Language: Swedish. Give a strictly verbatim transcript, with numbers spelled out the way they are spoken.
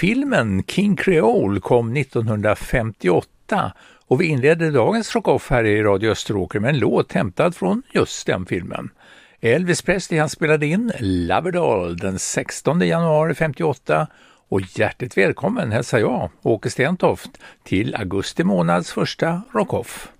Filmen King Creole kom nittonhundrafemtioåtta och vi inledde dagens Rock-Off här i Radio Österåker med en låt hämtad från just den filmen. Elvis Presley han spelade in Loverdoll den sextonde januari femtioåtta och hjärtligt välkommen hälsar jag, Åke Stentoft, till augusti månads första Rock-Off.